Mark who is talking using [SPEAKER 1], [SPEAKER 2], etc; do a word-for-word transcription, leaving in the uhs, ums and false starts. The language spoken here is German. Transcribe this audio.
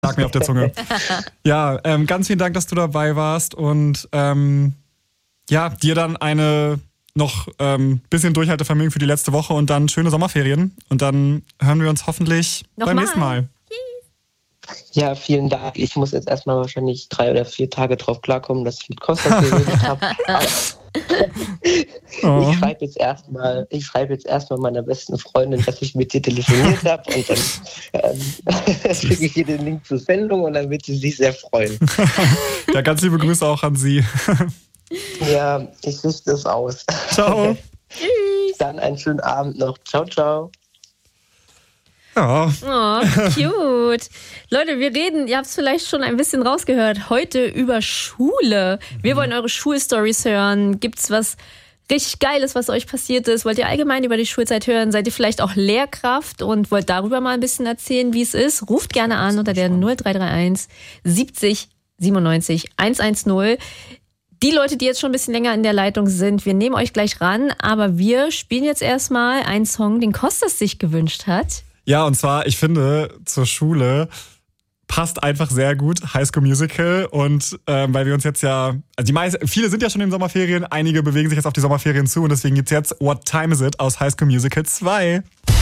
[SPEAKER 1] lag mir auf der Zunge. Ja, ähm, ganz vielen Dank, dass du dabei warst und ähm, ja, dir dann eine noch ähm, bisschen Durchhaltevermögen für die letzte Woche und dann schöne Sommerferien. Und dann hören wir uns hoffentlich noch beim mal. nächsten Mal.
[SPEAKER 2] Ja, vielen Dank. Ich muss jetzt erstmal wahrscheinlich drei oder vier Tage drauf klarkommen, dass ich mit Costa geredet habe. Oh. Ich schreibe jetzt erstmal, ich schreibe jetzt erstmal meiner besten Freundin, dass ich mit dir telefoniert habe und dann ähm, schicke ich ihr den Link zur Sendung und dann wird sie sich sehr freuen.
[SPEAKER 1] Ja, ganz liebe Grüße auch an sie.
[SPEAKER 2] Ja, ich richte es aus.
[SPEAKER 1] Ciao.
[SPEAKER 2] Tschüss. Dann einen schönen Abend noch. Ciao, ciao.
[SPEAKER 1] Ja.
[SPEAKER 3] Oh, cute. Leute, wir reden, ihr habt es vielleicht schon ein bisschen rausgehört, heute über Schule. Wir wollen eure Schulstories hören. Gibt's was richtig Geiles, was euch passiert ist? Wollt ihr allgemein über die Schulzeit hören? Seid ihr vielleicht auch Lehrkraft und wollt darüber mal ein bisschen erzählen, wie es ist? Ruft gerne an unter der null drei drei eins siebzig siebenundneunzig hundertzehn. Die Leute, die jetzt schon ein bisschen länger in der Leitung sind, wir nehmen euch gleich ran, aber wir spielen jetzt erstmal einen Song, den Kostas sich gewünscht hat.
[SPEAKER 1] Ja, und zwar, ich finde, zur Schule passt einfach sehr gut High School Musical und ähm, weil wir uns jetzt ja, also die meisten, viele sind ja schon in Sommerferien, einige bewegen sich jetzt auf die Sommerferien zu und deswegen gibt's jetzt What Time Is It aus High School Musical zwei.